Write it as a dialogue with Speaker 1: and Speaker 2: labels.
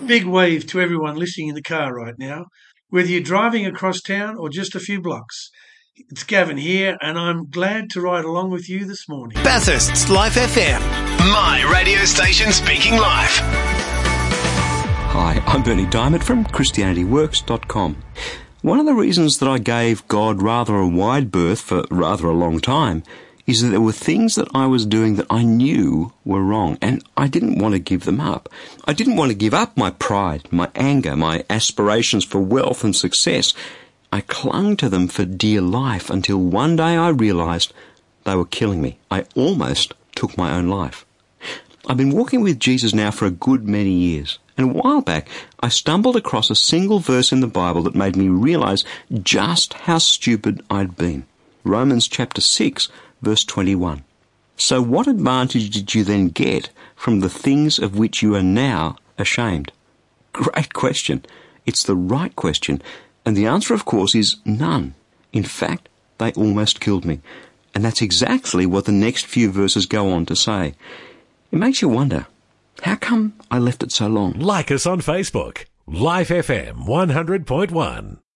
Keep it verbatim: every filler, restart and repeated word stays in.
Speaker 1: Big wave to everyone listening in the car right now, whether you're driving across town or just a few blocks. It's Gavin here, and I'm glad to ride along with you this morning.
Speaker 2: Bathurst's Life F M, my radio station speaking life.
Speaker 3: Hi, I'm Bernie Diamond from Christianity Works dot com. One of the reasons that I gave God rather a wide berth for rather a long time is that there were things that I was doing that I knew were wrong, and I didn't want to give them up. I didn't want to give up my pride, my anger, my aspirations for wealth and success. I clung to them for dear life until one day I realised they were killing me. I almost took my own life. I've been walking with Jesus now for a good many years, and a while back I stumbled across a single verse in the Bible that made me realise just how stupid I'd been. Romans chapter six, verse twenty-one. So what advantage did you then get from the things of which you are now ashamed? Great question. It's the right question. And the answer, of course, is none. In fact, they almost killed me. And that's exactly what the next few verses go on to say. It makes you wonder, how come I left it so long?
Speaker 4: Like us on Facebook. Life F M one hundred point one.